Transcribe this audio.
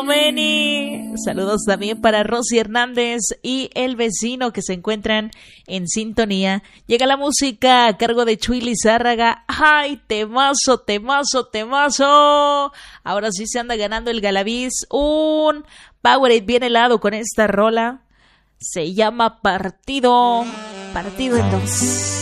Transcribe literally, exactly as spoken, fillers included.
Meni. Saludos también para Rosy Hernández y el vecino que se encuentran en sintonía. Llega la música a cargo de Chuy Lizárraga. ¡Ay, temazo, temazo, temazo! Ahora sí se anda ganando el Galaviz. Un Powerade bien helado con esta rola. Se llama Partido. Partido en dos.